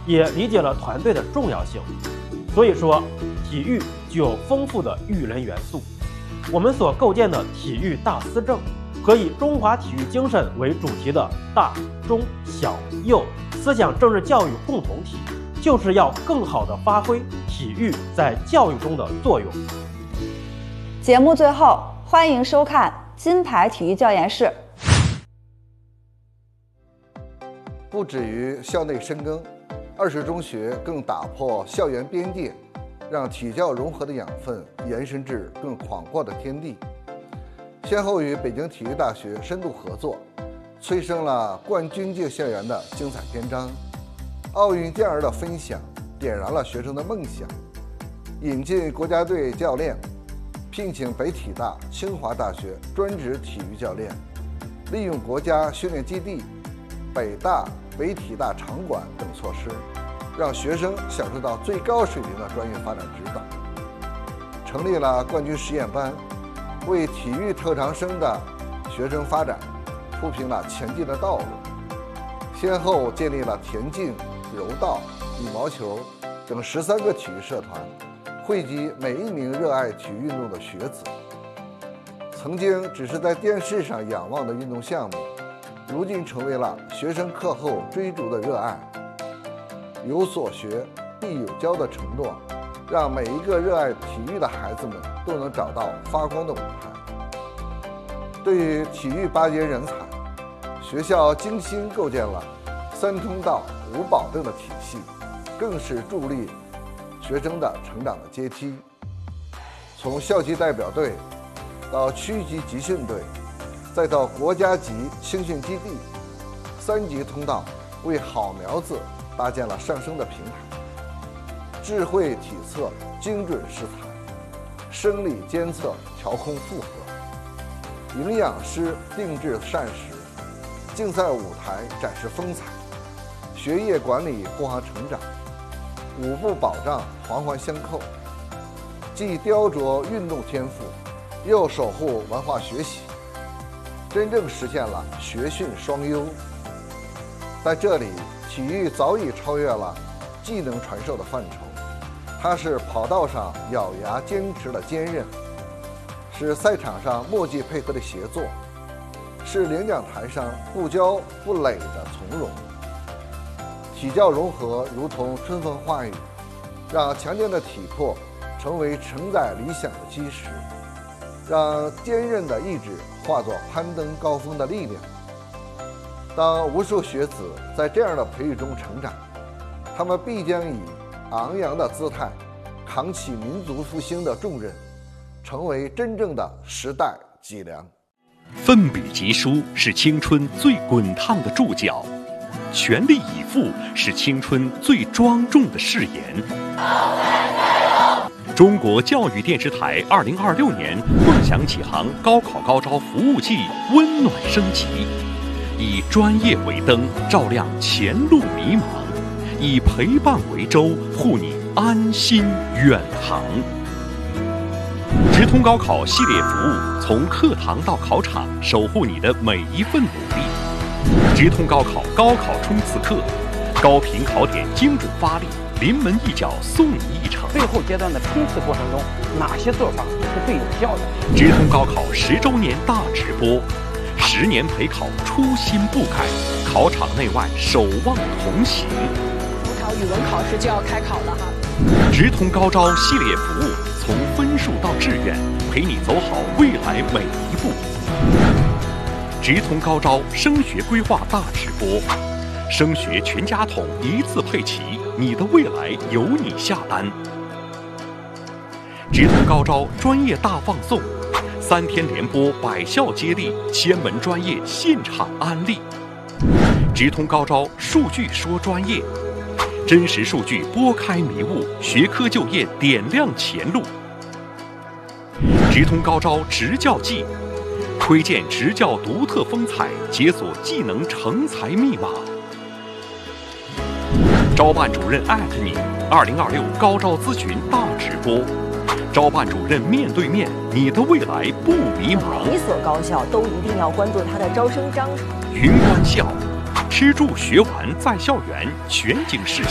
也理解了团队的重要性。所以说，体育具有丰富的育人元素。我们所构建的体育大思政和以中华体育精神为主题的大、中、小、幼思想政治教育共同体，就是要更好地发挥体育在教育中的作用。 节目最后，欢迎收看金牌体育教研室。 不止于校内深耕，20中学更打破校园边界，让体教融合的养分延伸至更广阔的天地。先后与北京体育大学深度合作，催生了冠军界校园的精彩篇章。奥运健儿的分享点燃了学生的梦想。引进国家队教练，聘请北体大、清华大学专职体育教练，利用国家训练基地、北大、北体大场馆等措施，让学生享受到最高水平的专业发展指导。成立了冠军实验班，为体育特长生的学生发展铺平了前进的道路。先后建立了田径、柔道、羽毛球等13个体育社团，汇集每一名热爱体育运动的学子。曾经只是在电视上仰望的运动项目，如今成为了学生课后追逐的热爱。有所学必有教的承诺，让每一个热爱体育的孩子们都能找到发光的舞台。对于体育巴结人才，学校精心构建了3通道5保证的体系，更是助力学生的成长的阶梯。从校级代表队到区级集训队，再到国家级青训基地，3级通道为好苗子搭建了上升的平台。智慧体测精准适材，生理监测调控负荷，营养师定制膳食，竞赛舞台展示风采，学业管理护航成长，5不保障环环相扣，既雕琢运动天赋，又守护文化学习，真正实现了学训双优。在这里，体育早已超越了技能传授的范畴，它是跑道上咬牙坚持的坚韧，是赛场上默契配合的协作，是领奖台上不骄不馁的从容。体教融合如同春风化雨，让强健的体魄成为承载理想的基石，让坚韧的意志化作攀登高峰的力量。当无数学子在这样的培育中成长，他们必将以昂扬的姿态扛起民族复兴的重任，成为真正的时代脊梁。 奋笔疾书是青春最滚烫的注脚，全力以赴是青春最庄重的誓言。中国教育电视台2026年梦想启航高考高招服务季温暖升级，以专业为灯，照亮前路迷茫；以陪伴为舟，护你安心远航。直通高考系列服务，从课堂到考场，守护你的每一份努力。直通高考高考冲刺课，高频考点精准发力，临门一脚送你一程。 最后阶段的冲刺过程中，哪些做法是最有效的？ 直通高考10周年大直播，10年陪考初心不改，考场内外守望同行。 中考语文考试就要开考了哈。 直通高招系列服务，从分数到志愿，陪你走好未来每一步。直通高招升学规划大直播，升学全家桶一次配齐，你的未来由你下单。直通高招专业大放送，3天连播百校接力，千门专业现场安利。直通高招数据说专业，真实数据拨开迷雾，学科就业点亮前路。直通高招执教季，窥见执教独特风采，解锁技能成才密码。招办主任艾特你，2026高招咨询大直播，招办主任面对面，你的未来不迷茫。 每一所高校都一定要关注它的招生章程。 云观校，吃住学玩在校园，全景视角。